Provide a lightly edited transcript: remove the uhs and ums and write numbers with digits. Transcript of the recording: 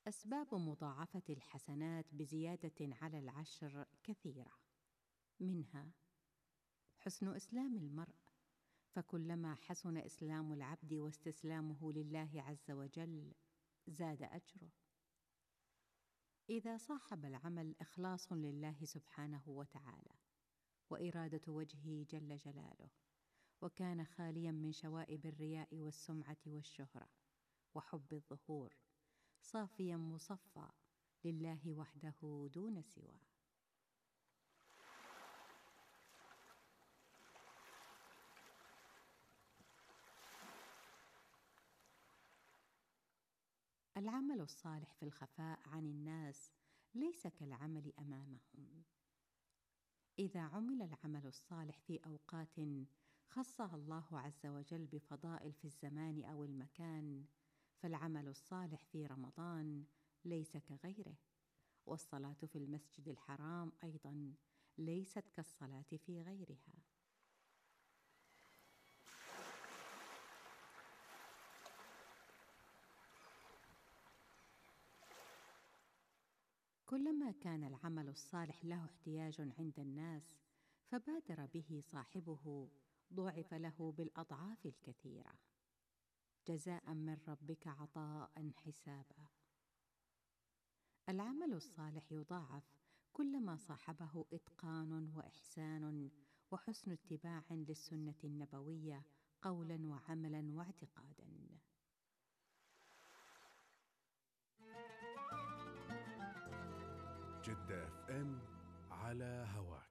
أسباب مضاعفة الحسنات بزيادة على العشر كثيرة، منها حسن إسلام المرء، فكلما حسن إسلام العبد واستسلامه لله عز وجل زاد أجره. إذا صاحب العمل إخلاص لله سبحانه وتعالى وإرادة وجهه جل جلاله، وكان خاليا من شوائب الرياء والسمعة والشهرة وحب الظهور، صافيا مصفى لله وحده دون سواه. العمل الصالح في الخفاء عن الناس ليس كالعمل أمامهم. إذا عمل العمل الصالح في أوقات خصها الله عز وجل بفضائل في الزمان أو المكان، فالعمل الصالح في رمضان ليس كغيره، والصلاة في المسجد الحرام أيضا ليست كالصلاة في غيرها. كلما كان العمل الصالح له احتياج عند الناس فبادر به صاحبه ضُعف له بالأضعاف الكثيرة، جزاء من ربك عطاء حسابا. العمل الصالح يضاعف كلما صاحبه إتقان وإحسان وحسن اتباع للسنة النبوية قولا وعملا واعتقادا. جدة FM على هواك.